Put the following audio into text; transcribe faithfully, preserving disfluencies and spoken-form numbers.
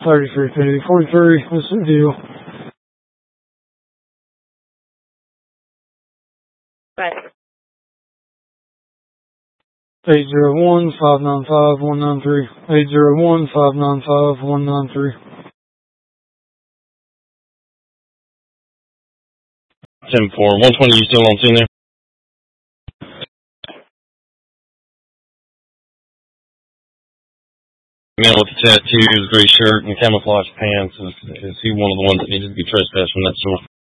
thirty-three fifty, forty-three, what's the deal? Right. eight zero one, five nine five, one nine three. eight zero one, five nine five, one nine three. ten four. one twenty, you still on scene there? Man with the tattoos, gray shirt, and camouflage pants. Is, is he one of the ones that needed to be trespassed from that store?